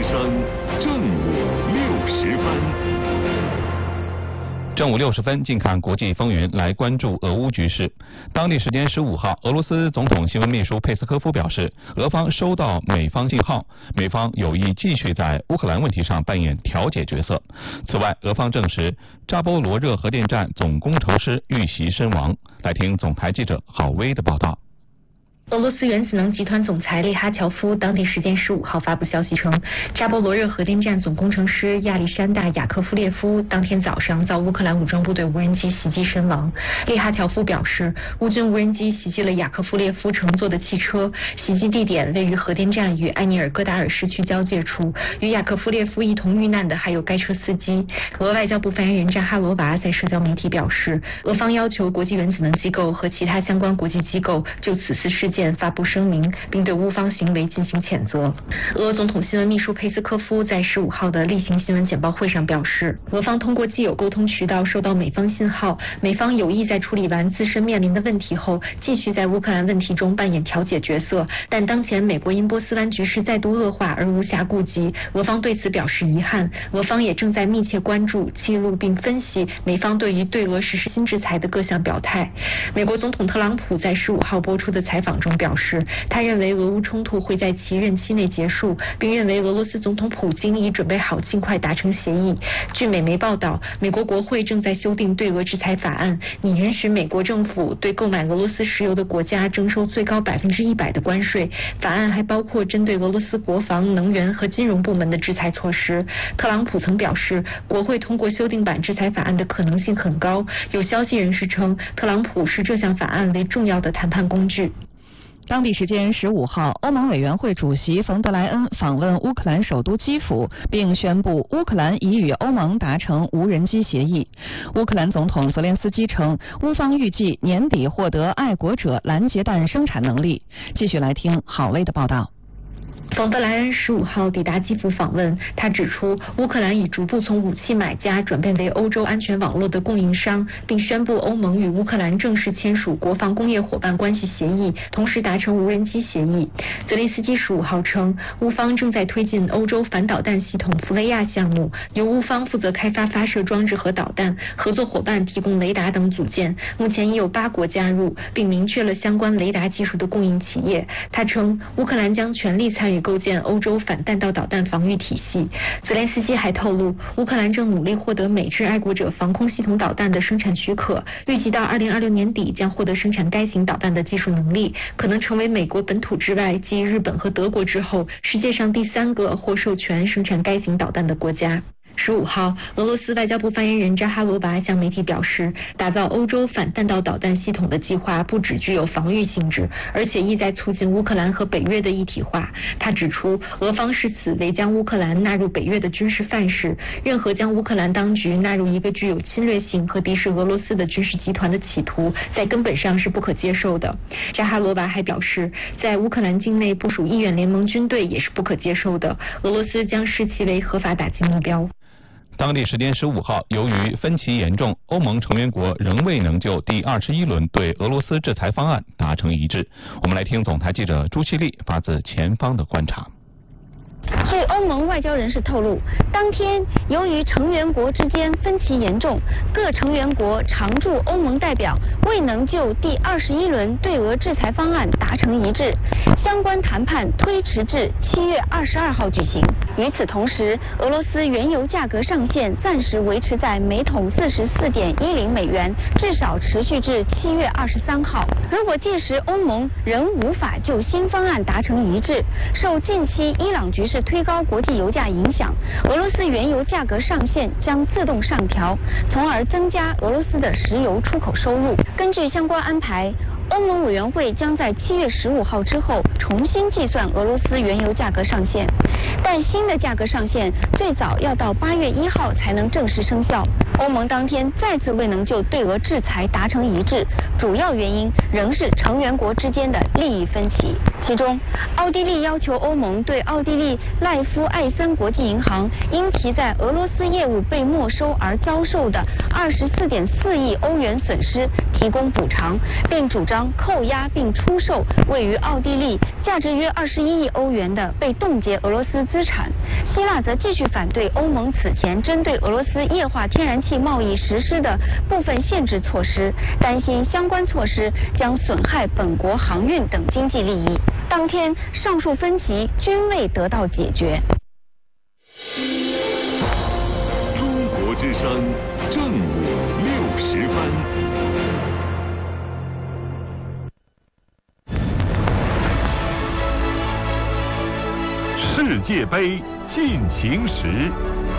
生正午60分。 正午60分，近看国际风云，来关注俄乌局势。当地时间15号，俄罗斯总统新闻秘书佩斯科夫表示，俄方收到美方信号，美方有意继续在乌克兰问题上扮演调解角色。此外，俄方证实扎波罗热核电站总工程师遇袭身亡。来听总台记者郝威的报道。 俄罗斯原子能集团总裁列哈乔夫当地时间15号发布消息称，扎波罗热核电站总工程师亚历山大·雅科夫列夫当天早上遭乌克兰武装部队无人机袭击身亡。列哈乔夫表示，乌军无人机袭击了雅科夫列夫乘坐的汽车，袭击地点位于核电站与埃尼尔戈达尔市区交界处。与雅科夫列夫一同遇难的还有该车司机。俄外交部发言人扎哈罗娃在社交媒体表示，俄方要求国际原子能机构和其他相关国际机构就此次事件发布声明，并对乌方行为进行谴责。俄总统新闻秘书佩斯科夫在15号的例行新闻简报会上表示，俄方通过既有沟通渠道收到美方信号，美方有意在处理完自身面临的问题后，继续在乌克兰问题中扮演调解角色。但当前美国因波斯湾局势再度恶化而无暇顾及，俄方对此表示遗憾。俄方也正在密切关注、记录并分析美方对于对俄实施新制裁的各项表态。美国总统特朗普在15号播出的采访中表示，他认为俄乌冲突会在其任期内结束，并认为俄罗斯总统普京已准备好尽快达成协议。据美媒报道，美国国会正在修订对俄制裁法案，拟允许美国政府对购买俄罗斯石油的国家征收最高100%的关税。法案还包括针对俄罗斯国防、能源和金融部门的制裁措施。特朗普曾表示，国会通过修订版制裁法案的可能性很高。有消息人士称，特朗普视这项法案为重要的谈判工具。 当地时间15号，欧盟委员会主席冯德莱恩访问乌克兰首都基辅，并宣布乌克兰已与欧盟达成无人机协议。乌克兰总统泽连斯基称，乌方预计年底获得爱国者拦截弹生产能力。继续来听郝威的报道。 冯德莱恩15号抵达基辅访问，他指出，乌克兰已逐步从武器买家转变为欧洲安全网络的供应商，并宣布欧盟与乌克兰正式签署国防工业伙伴关系协议，同时达成无人机协议。泽连斯基15号称，乌方正在推进欧洲反导弹系统弗雷亚项目，由乌方负责开发发射装置和导弹，合作伙伴提供雷达等组件。目前已有8国加入，并明确了相关雷达技术的供应企业。他称，乌克兰将全力参与构建欧洲反弹道导弹防御体系。泽连斯基还透露，乌克兰正努力获得美制爱国者防空系统导弹的生产许可，预计到2026年底将获得生产该型导弹的技术能力，可能成为美国本土之外继日本和德国之后，世界上第3个获授权生产该型导弹的国家。15号，俄罗斯外交部发言人扎哈罗娃向媒体表示，打造欧洲反弹道导弹系统的计划不只具有防御性质，而且意在促进乌克兰和北约的一体化。他指出，俄方视此为将乌克兰纳入北约的军事范式，任何将乌克兰当局纳入一个具有侵略性和敌视俄罗斯的军事集团的企图，在根本上是不可接受的。扎哈罗娃还表示，在乌克兰境内部署意愿联盟军队也是不可接受的，俄罗斯将视其为合法打击目标。 当地时间15号，由于分歧严重，欧盟成员国仍未能就第21轮对俄罗斯制裁方案达成一致。我们来听总台记者朱希丽发自前方的观察。 据欧盟外交人士透露，当天由于成员国之间分歧严重，各成员国常驻欧盟代表未能就第21轮对俄制裁方案达成一致，相关谈判推迟至7月22号举行。与此同时，俄罗斯原油价格上限暂时维持在每桶44.10美元，至少持续至7月23号。如果届时欧盟仍无法就新方案达成一致，受近期伊朗局势推高国际油价影响，俄罗斯原油价格上限将自动上调，从而增加俄罗斯的石油出口收入。根据相关安排，欧盟委员会将在7月15号之后重新计算俄罗斯原油价格上限，但新的价格上限最早要到8月1号才能正式生效。欧盟当天再次未能就对俄制裁达成一致，主要原因仍是成员国之间的利益分歧。其中，奥地利要求欧盟对奥地利赖夫艾森国际银行因其在俄罗斯业务被没收而遭受的24.4亿欧元损失提供补偿，并主张扣押并出售位于奥地利价值约21亿欧元的被冻结俄罗斯资产。希希腊则继续反对欧盟此前针对俄罗斯液化天然气贸易实施的部分限制措施，担心相关措施将损害本国航运等经济利益。当天，上述分歧均未得到解决。 中国之声正午60分。世界杯进行时。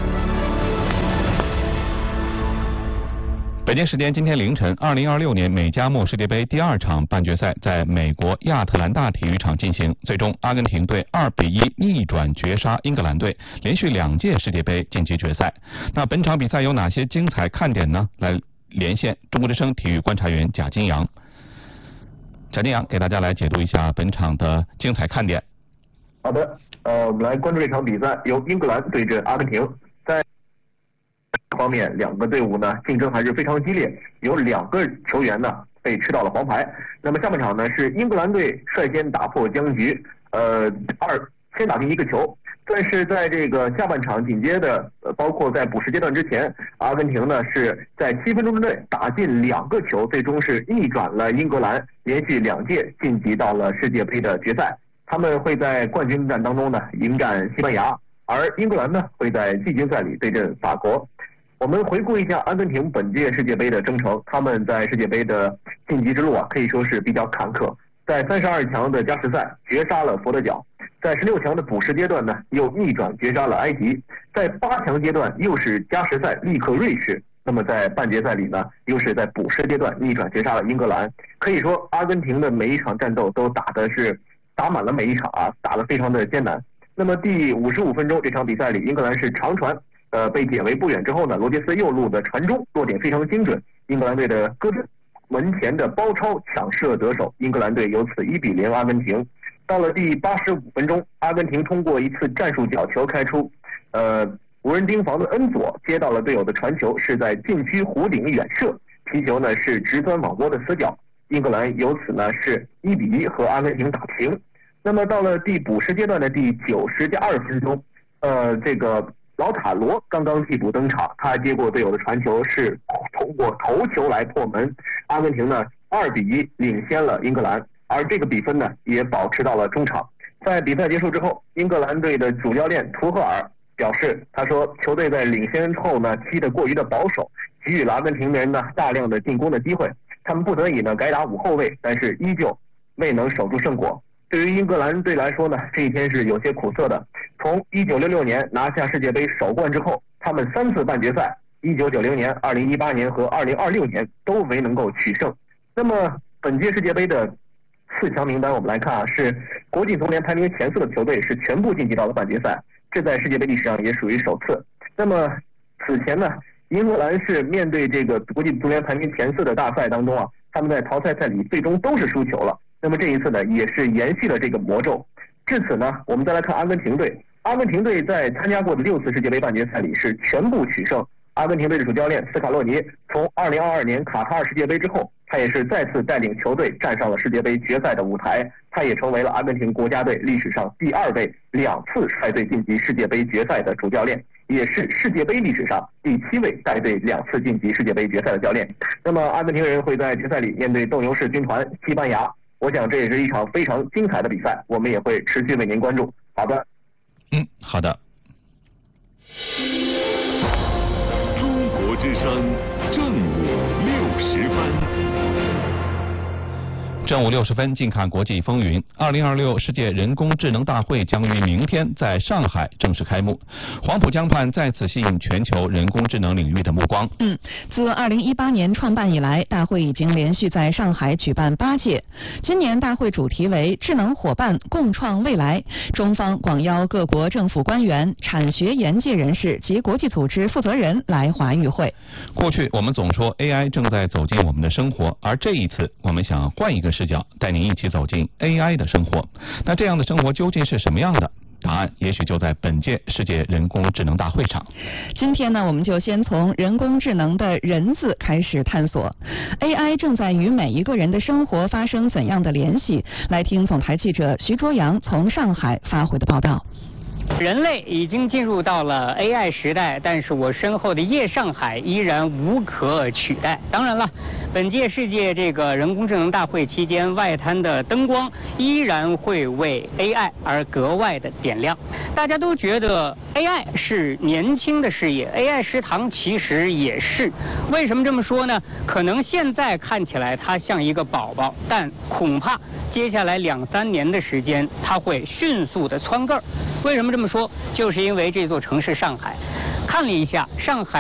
北京时间今天凌晨，2026年美加墨世界杯第2场半决赛在美国亚特兰大体育场进行，最终阿根廷队2-1逆转绝杀英格兰队，连续2届世界杯晋级决赛。那本场比赛有哪些精彩看点呢？来连线中国之声体育观察员贾金阳。贾金阳给大家来解读一下本场的精彩看点。 好的，我们来关注这场比赛，由英格兰对阵阿根廷。在方面，两个队伍呢竞争还是非常激烈，有2个球员呢被吃到了黄牌。那么下半场呢是英格兰队率先打破僵局，先打进1个球。但是在这个下半场紧接着包括在补时阶段之前，阿根廷呢是在7分钟之内打进2个球，最终是逆转了英格兰，连续2届晋级到了世界杯的决赛。他们会在冠军战当中呢迎战西班牙，而英格兰呢会在季军赛里对阵法国。我们回顾一下阿根廷本届世界杯的征程，他们在世界杯的晋级之路可以说是比较坎坷。在32强的加时赛绝杀了佛得角，在16强的补时阶段呢又逆转绝杀了埃及，在8强阶段又是加时赛力克瑞士，那么在半决赛里呢又是在补时阶段逆转绝杀了英格兰。可以说阿根廷的每一场战斗都打满了每一场打得非常的艰难。那么第55分钟这场比赛里，英格兰是长传被解围不远之后呢，罗杰斯右路的传中落点非常精准，英格兰队的戈登门前的包抄抢射得手，英格兰队由此1-0阿根廷。到了第85分钟，阿根廷通过一次战术角球开出，无人盯防的恩佐接到了队友的传球，是在禁区弧顶远射，皮球呢是直钻网窝的死角，英格兰由此呢是1-1和阿根廷打平。那么到了第补时阶段的第90+2分钟，这个老塔罗刚刚替补登场，他接过队友的传球，是通过头球来破门，阿根廷呢2-1领先了英格兰，而这个比分呢也保持到了中场。在比赛结束之后，英格兰队的主教练图赫尔表示，他说球队在领先后呢踢得过于的保守，给予了阿根廷人呢大量的进攻的机会，他们不得已呢改打5后卫，但是依旧未能守住胜果。对于英格兰队来说呢，这一天是有些苦涩的。从1966年拿下世界杯首冠之后，他们3次半决赛，1990年、2018年和2026年都没能够取胜。那么本届世界杯的4强名单我们来看是国际足联排名前4的球队是全部晋级到了半决赛，这在世界杯历史上也属于首次。那么此前呢，英格兰是面对这个国际足联排名前4的大赛当中他们在淘汰赛里最终都是输球了。那么这一次呢，也是延续了这个魔咒。至此呢，我们再来看阿根廷队。阿根廷队在参加过的6次世界杯半决赛里是全部取胜。阿根廷队的主教练斯卡洛尼从2022年卡塔尔世界杯之后，他也是再次带领球队站上了世界杯决赛的舞台。他也成为了阿根廷国家队历史上第2位2次率队晋级世界杯决赛的主教练，也是世界杯历史上第7位带队2次晋级世界杯决赛的教练。那么阿根廷人会在决赛里面对斗牛士军团西班牙。我想这也是一场非常精彩的比赛，我们也会持续为您关注。好的， 好的。 中国之声正午60分。 正午60分，近看国际风云。2026世界人工智能大会将于明天在上海正式开幕。黄浦江畔再次吸引全球人工智能领域的目光。 自2018年创办以来，大会已经连续在上海举办8届。今年大会主题为智能伙伴共创未来，中方广邀各国政府官员、产学研界人士及国际组织负责人来华与会。 过去我们总说 AI 正在走进我们的生活，而这一次我们想换一个视角，带您一起走进 AI 的生活。那这样的生活究竟是什么样的？答案也许就在本届世界人工智能大会上。 今天呢，我们就先从人工智能的人字开始探索 AI 正在与每一个人的生活发生怎样的联系。来听总台记者徐卓阳从上海发回的报道。 人类已经进入到了 AI 时代，但是我身后的夜上海依然无可取代。当然了，本届世界这个人工智能大会期间，外滩的灯光依然会为 AI 而格外的点亮。大家都觉得 AI 是年轻的事业 ，AI 食堂其实也是。为什么这么说呢？可能现在看起来它像一个宝宝，但恐怕接下来2、3年的时间，它会迅速的蹿个儿。为什么这么说？就是因为这座城市上海，看了一下上海。